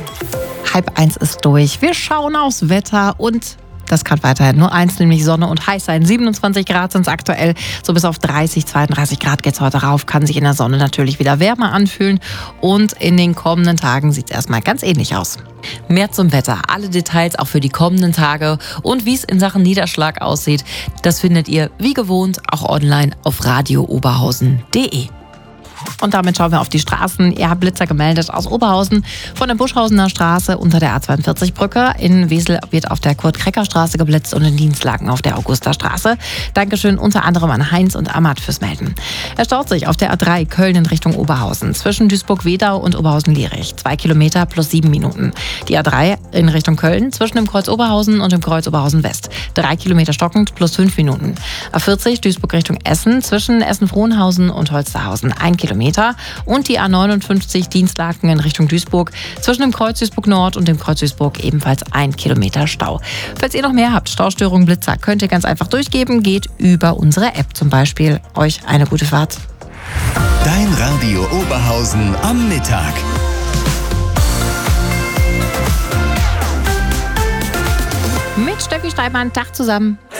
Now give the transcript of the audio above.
1:30 ist durch. Wir schauen aufs Wetter und das kann weiterhin nur eins, nämlich Sonne und heiß sein. 27 Grad sind es aktuell, so bis auf 30, 32 Grad geht es heute rauf. Kann sich in der Sonne natürlich wieder wärmer anfühlen und in den kommenden Tagen sieht es erstmal ganz ähnlich aus. Mehr zum Wetter, alle Details auch für die kommenden Tage und wie es in Sachen Niederschlag aussieht, das findet ihr wie gewohnt auch online auf radiooberhausen.de. Und damit schauen wir auf die Straßen. Ihr habt Blitzer gemeldet aus Oberhausen von der Buschhausener Straße unter der A42-Brücke. In Wesel wird auf der Kurt-Krecker-Straße geblitzt und in Dienstlaken auf der Augusta-Straße. Dankeschön unter anderem an Heinz und Amat fürs Melden. Er staut sich auf der A3 Köln in Richtung Oberhausen zwischen Duisburg-Wedau und Oberhausen-Lierich. 2 Kilometer plus 7 Minuten. Die A3 in Richtung Köln zwischen dem Kreuz Oberhausen und dem Kreuz Oberhausen-West. 3 Kilometer stockend plus 5 Minuten. A40 Duisburg Richtung Essen zwischen Essen-Frohnhausen und Holsterhausen. 1 Kilometer. Und die A59 Dienstlaken in Richtung Duisburg zwischen dem Kreuz Duisburg Nord und dem Kreuz Duisburg ebenfalls 1 Kilometer Stau. Falls ihr noch mehr habt, Staustörungen, Blitzer, könnt ihr ganz einfach durchgeben. Geht über unsere App zum Beispiel. Euch eine gute Fahrt. Dein Radio Oberhausen am Mittag. Mit Steffi Steinmann, Tag zusammen.